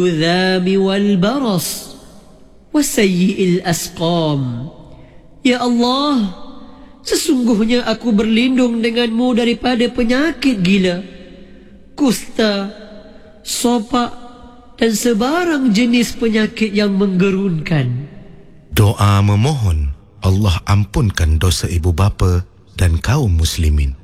الذام والبرص وسيء الأسقام. Ya Allah, sesungguhnya aku berlindung denganmu daripada penyakit gila, kusta, sopak dan sebarang jenis penyakit yang menggerunkan. Doa memohon Allah ampunkan dosa ibu bapa dan kaum muslimin.